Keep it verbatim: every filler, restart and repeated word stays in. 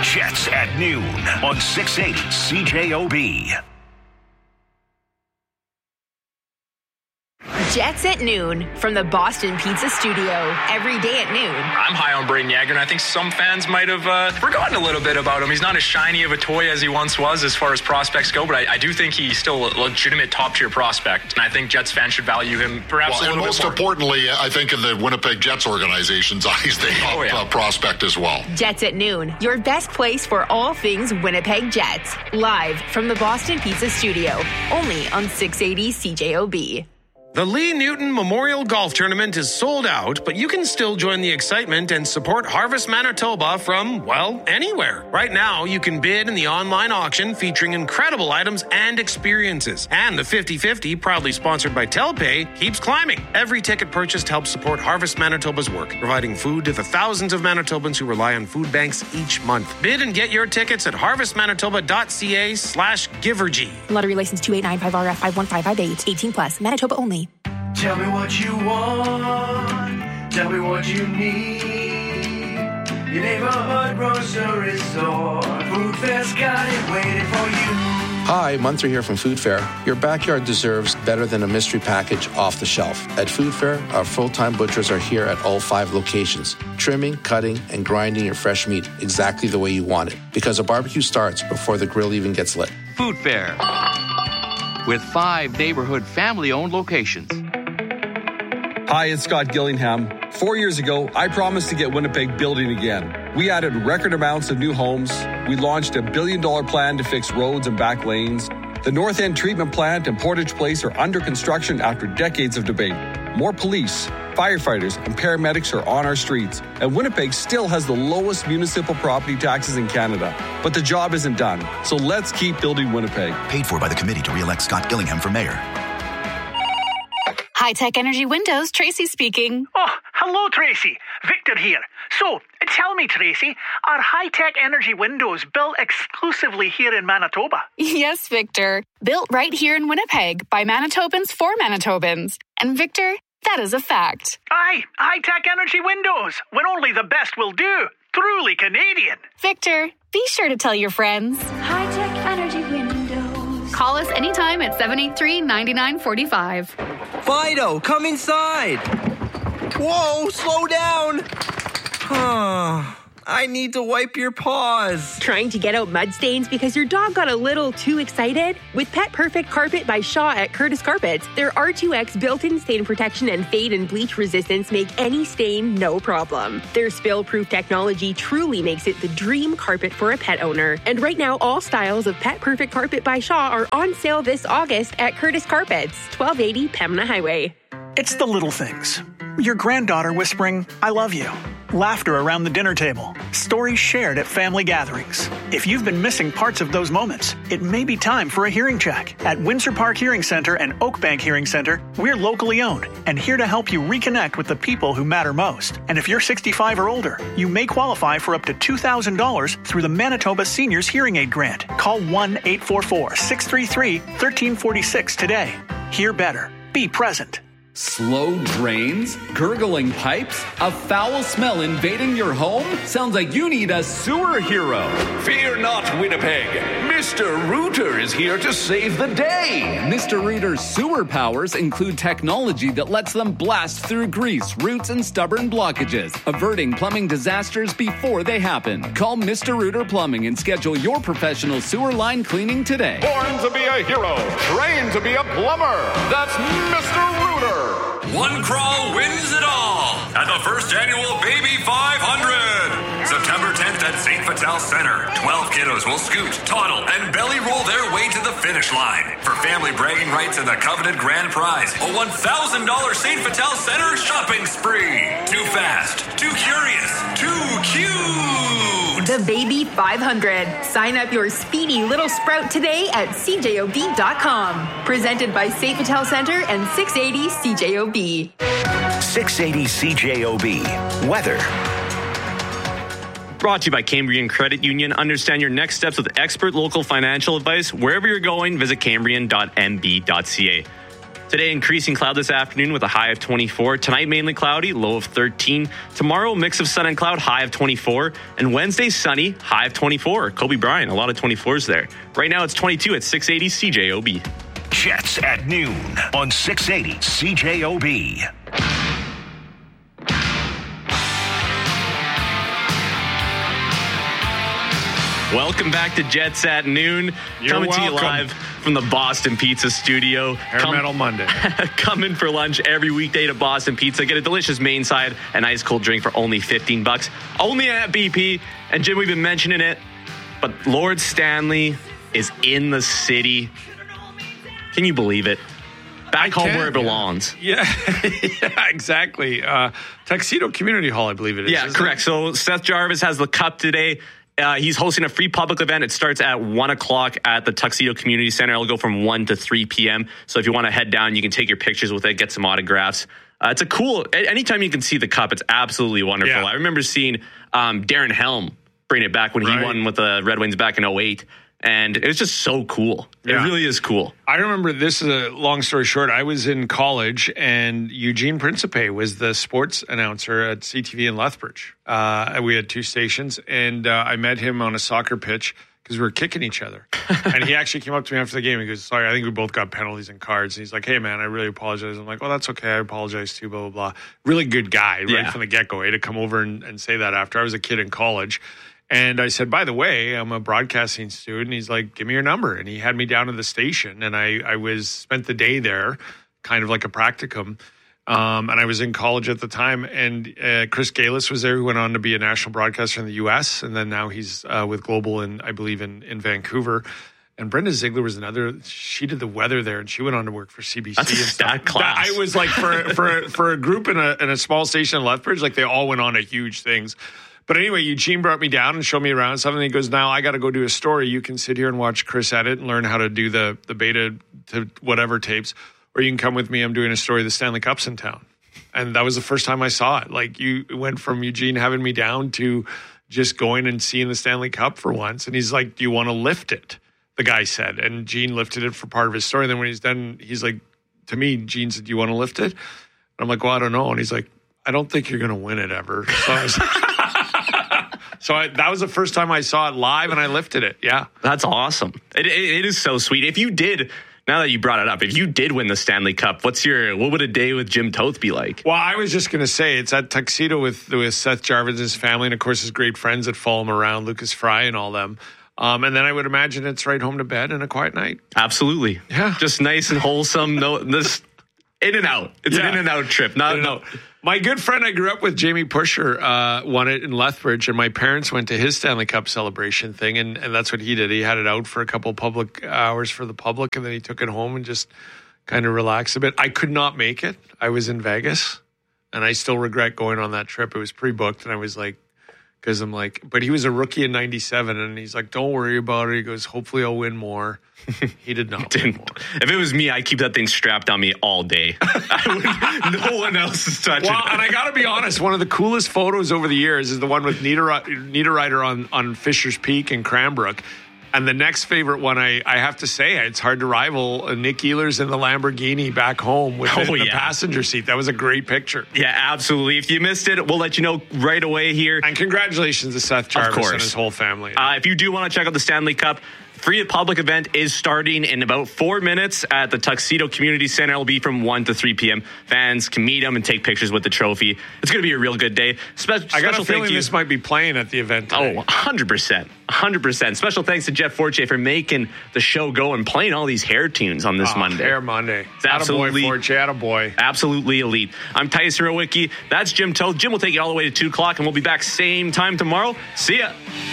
Jets at noon on six eighty C J O B. Jets at noon from the Boston Pizza Studio. Every day at noon. I'm high on Braden Yager, and I think some fans might have uh, forgotten a little bit about him. He's not as shiny of a toy as he once was as far as prospects go, but I, I do think he's still a legitimate top-tier prospect, and I think Jets fans should value him perhaps well, a little most bit more. Importantly, I think in the Winnipeg Jets organization's eyes, they have oh, yeah. a prospect as well. Jets at noon, your best place for all things Winnipeg Jets. Live from the Boston Pizza Studio, only on six eighty C J O B. The Lee Newton Memorial Golf Tournament is sold out, but you can still join the excitement and support Harvest Manitoba from, well, anywhere. Right now, you can bid in the online auction featuring incredible items and experiences. And the fifty-fifty, proudly sponsored by Telpay, keeps climbing. Every ticket purchased helps support Harvest Manitoba's work, providing food to the thousands of Manitobans who rely on food banks each month. Bid and get your tickets at harvestmanitoba.ca slash givergy. Lottery license two eight nine five R F five one five five eight. eighteen plus. Manitoba only. Tell me what you want. Tell me what you need. Your neighborhood grocery store. Food Fair's got it waiting for you. Hi, Munther here from Food Fair. Your backyard deserves better than a mystery package off the shelf. At Food Fair, our full-time butchers are here at all five locations, trimming, cutting, and grinding your fresh meat exactly the way you want it. Because a barbecue starts before the grill even gets lit. Food Fair, with five neighborhood family-owned locations. Hi, it's Scott Gillingham. Four years ago, I promised to get Winnipeg building again. We added record amounts of new homes. We launched a billion-dollar plan to fix roads and back lanes. The North End Treatment Plant and Portage Place are under construction after decades of debate. More police, firefighters, and paramedics are on our streets. And Winnipeg still has the lowest municipal property taxes in Canada. But the job isn't done. So let's keep building Winnipeg. Paid for by the committee to re-elect Scott Gillingham for mayor. High-Tech Energy Windows, Tracy speaking. Oh, hello, Tracy. Victor here. So, tell me, Tracy, are High-Tech Energy Windows built exclusively here in Manitoba? Yes, Victor. Built right here in Winnipeg by Manitobans for Manitobans. And Victor, that is a fact. Aye, High-Tech Energy Windows, when only the best will do. Truly Canadian. Victor, be sure to tell your friends. High-Tech Energy Windows. Call us anytime at seven eight three, nine nine four five. Fido, come inside. Whoa, slow down. I need to wipe your paws. Trying to get out mud stains because your dog got a little too excited? With Pet Perfect Carpet by Shaw at Curtis Carpets, their R two X built-in stain protection and fade and bleach resistance make any stain no problem. Their spill-proof technology truly makes it the dream carpet for a pet owner. And right now, all styles of Pet Perfect Carpet by Shaw are on sale this August at Curtis Carpets, twelve eighty Pembina Highway. It's the little things. Your granddaughter whispering, "I love you." Laughter around the dinner table. Stories shared at family gatherings. If you've been missing parts of those moments, it may be time for a hearing check. At Windsor Park Hearing Center and Oakbank Hearing Center, we're locally owned and here to help you reconnect with the people who matter most. And if you're sixty-five or older, you may qualify for up to two thousand dollars through the Manitoba Seniors Hearing Aid Grant. Call one eight four four, six three three, one three four six today. Hear better. Be present. Slow drains? Gurgling pipes? A foul smell invading your home? Sounds like you need a sewer hero. Fear not, Winnipeg. Mister Rooter is here to save the day. Mister Rooter's sewer powers include technology that lets them blast through grease, roots, and stubborn blockages, averting plumbing disasters before they happen. Call Mister Rooter Plumbing and schedule your professional sewer line cleaning today. Born to be a hero, trained to be a plumber. That's Mister Rooter. One crawl wins it all at the first annual Baby five hundred. September tenth at Saint Vital Center. twelve kiddos will scoot, toddle, and belly roll their way to the finish line. For family bragging rights and the coveted grand prize, a one thousand dollars Saint Vital Center shopping spree. Too fast, too curious, too cute. The Baby five hundred. Sign up your speedy little sprout today at C J O B dot com. Presented by Saint Vital Center and six eighty C J O B. six eighty C J O B. Weather. Brought to you by Cambrian Credit Union. Understand your next steps with expert local financial advice. Wherever you're going, visit cambrian dot m b dot c a. Today, increasing cloud this afternoon with a high of twenty-four. Tonight, mainly cloudy, low of thirteen. Tomorrow, mix of sun and cloud, high of twenty-four. And Wednesday, sunny, high of twenty-four. Kobe Bryant, a lot of twenty-fours there. Right now, it's twenty-two at six eighty C J O B. Jets at noon on six eighty C J O B. Welcome back to Jets at Noon. You're Coming welcome. to you live from the Boston Pizza Studio. Hair Metal Monday. Come in for lunch every weekday to Boston Pizza. Get a delicious main side and ice cold drink for only fifteen bucks. Only at B P. And Jim, we've been mentioning it, but Lord Stanley is in the city. Can you believe it? Back home can, where it belongs. Yeah, yeah exactly. Uh, Tuxedo Community Hall, I believe it is. Yeah, correct. It? So Seth Jarvis has the cup today. Uh, he's hosting a free public event. It starts at one o'clock at the Tuxedo Community Center. It'll go from one to three p.m. So if you want to head down, you can take your pictures with it, get some autographs. Uh, it's a cool, anytime you can see the cup, it's absolutely wonderful. Yeah. I remember seeing um, Darren Helm bring it back when right. he won with the Red Wings back in oh eight. And it was just so cool. Yeah. It really is cool. I remember, this is a long story short, I was in college and Eugene Principe was the sports announcer at C T V in Lethbridge. Uh, we had two stations and uh, I met him on a soccer pitch because we were kicking each other. And he actually came up to me after the game. He goes, sorry, I think we both got penalties and cards. And he's like, hey, man, I really apologize. I'm like, oh, that's okay. I apologize too, blah, blah, blah. Really good guy right Yeah. from the get-go. Eh, to come over and, and say that after. I was a kid in college. And I said, by the way, I'm a broadcasting student. He's like, give me your number. And he had me down to the station. And I, I was spent the day there, kind of like a practicum. Um, and I was in college at the time. And uh, Chris Galis was there, who went on to be a national broadcaster in the U S. And then now he's uh, with Global, in, I believe, in, in Vancouver. And Brenda Ziegler was another. She did the weather there, and she went on to work for C B C. That's a and stat stuff. class. I was like, for for for a group in a in a small station in Lethbridge, like they all went on to huge things. But anyway, Eugene brought me down and showed me around and stuff. And he goes, now I got to go do a story. You can sit here and watch Chris edit and learn how to do the, the beta to whatever tapes. Or you can come with me. I'm doing a story. The Stanley Cup's in town. And that was the first time I saw it. Like, you went from Eugene having me down to just going and seeing the Stanley Cup for once. And he's like, do you want to lift it? The guy said. And Gene lifted it for part of his story. And then when he's done, he's like, to me, Gene said, do you want to lift it? And I'm like, well, I don't know. And he's like, I don't think you're going to win it ever. So I was So I, that was the first time I saw it live, and I lifted it. Yeah. That's awesome. It, it, it is so sweet. If you did, now that you brought it up, if you did win the Stanley Cup, what's your what would a day with Jim Toth be like? Well, I was just going to say, it's at Tuxedo with, with Seth Jarvis and his family, and of course his great friends that follow him around, Lucas Fry and all them. Um, and then I would imagine it's right home to bed and a quiet night. Absolutely. Yeah. Just nice and wholesome. No, this in and out. It's Yeah. an in and out trip. Not In and no. out. My good friend I grew up with, Jamie Pusher, uh, won it in Lethbridge, and my parents went to his Stanley Cup celebration thing, and, and that's what he did. He had it out for a couple public hours for the public, and then he took it home and just kind of relaxed a bit. I could not make it. I was in Vegas, and I still regret going on that trip. It was pre-booked, and I was like, because I'm like, but he was a rookie in ninety-seven, and he's like, don't worry about it. He goes, hopefully I'll win more. He did not win more. If it was me, I'd keep that thing strapped on me all day. I would, no one else is touching Well, it. and I got to be honest, one of the coolest photos over the years is the one with Niederreiter on, on Fisher's Peak in Cranbrook. And the next favorite one, I, I have to say, it's hard to rival, uh, Nick Ehlers in the Lamborghini back home with Oh, it in the yeah. passenger seat. That was a great picture. Yeah, absolutely. If you missed it, we'll let you know right away here. And congratulations to Seth Jarvis course. and his whole family. Uh, if you do want to check out the Stanley Cup, free public event is starting in about four minutes at the Tuxedo Community Center. It'll be from one to three p.m. Fans can meet them and take pictures with the trophy. It's going to be a real good day. Spe- I got special a feeling thank you. this might be playing at the event today. Oh, one hundred percent. one hundred percent. Special thanks to Jeff Fortier for making the show go and playing all these hair tunes on this Oh, Monday. Hair Monday. It's absolutely, Attaboy, Fortier. Attaboy. absolutely elite. I'm Tyson Rowicki. That's Jim Toth. Jim will take you all the way to two o'clock, and we'll be back same time tomorrow. See ya.